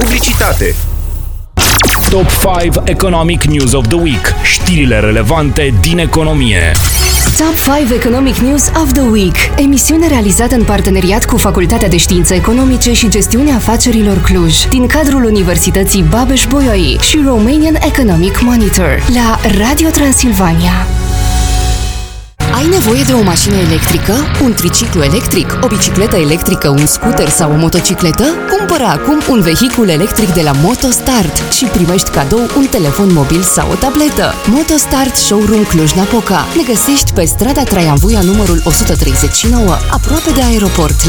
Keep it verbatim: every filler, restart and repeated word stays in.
publicitate. Top cinci Economic News of the Week. Știrile relevante din economie. Top cinci Economic News of the Week. Emisiune realizată în parteneriat cu Facultatea de Științe Economice și Gestiunea Afacerilor Cluj, din cadrul Universității Babeș-Bolyai și Romanian Economic Monitor, la Radio Transilvania. Ai nevoie de o mașină electrică, un triciclu electric, o bicicletă electrică, un scooter sau o motocicletă? Cumpără acum un vehicul electric de la MotoStart și primești cadou un telefon mobil sau o tabletă. MotoStart Showroom Cluj-Napoca. Ne găsești pe strada Traian Vuia numărul o sută treizeci și nouă, aproape de aeroport,